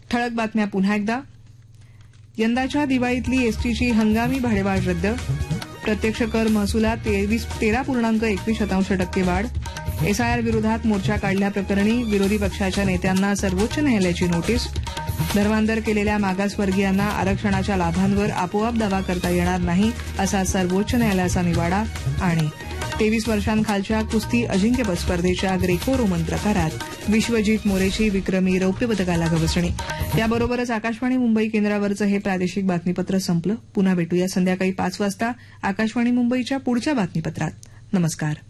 ठळक बातम्या पुन्हा एकदा. यंदाच्या दिवाळीतली एसटीची हंगामी भाडेवाढ रद्द. प्रत्यक्ष कर महसुलात 13.21% वाढ. एसआयआर विरोधात मोर्चा काढल्याप्रकरणी विरोधी पक्षाच्या नेत्यांना सर्वोच्च न्यायालयाची नोटीस. धर्मांतर केलेल्या मागासवर्गीयांना आरक्षणाच्या लाभांवर आपोआप दावा करता येणार नाही असा सर्वोच्च न्यायालयाचा निवाडा. आणि 23 वर्षांखालच्या कुस्ती अजिंक्यपद स्पर्धेच्या ग्रेको रोमन प्रकारात विश्वजीत मोरेची विक्रमी रौप्य पदकाला गवसणी. याबरोबरच आकाशवाणी मुंबई केंद्रावरचं हे प्रादेशिक बातमीपत्र संपलं. पुन्हा भेटूया संध्याकाळी 5 वाजता आकाशवाणी मुंबईच्या पुढच्या बातमीपत्रात. नमस्कार.